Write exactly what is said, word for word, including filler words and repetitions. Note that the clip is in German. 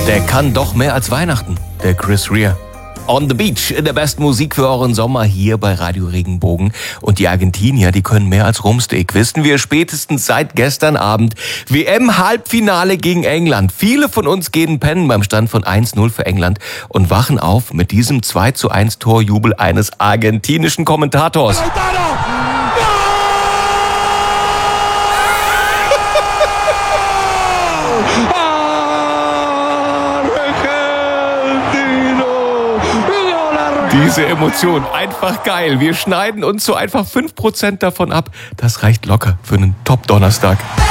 Der kann doch mehr als Weihnachten, der Chris Rea. On the Beach, in der besten Musik für euren Sommer hier bei Radio Regenbogen. Und die Argentinier, die können mehr als Rumsteak. Wissen wir spätestens seit gestern Abend. W M-Halbfinale gegen England. Viele von uns gehen pennen beim Stand von eins null für England und wachen auf mit diesem zwei zu eins Torjubel eines argentinischen Kommentators. Diese Emotion, einfach geil. Wir schneiden uns so einfach fünf Prozent davon ab. Das reicht locker für einen Top-Donnerstag.